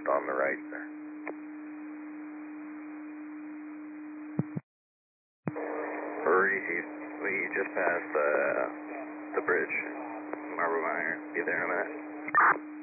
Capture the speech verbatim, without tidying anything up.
on the right there. Hurry, we just passed uh, the bridge. Marble Miner. Be there in a minute.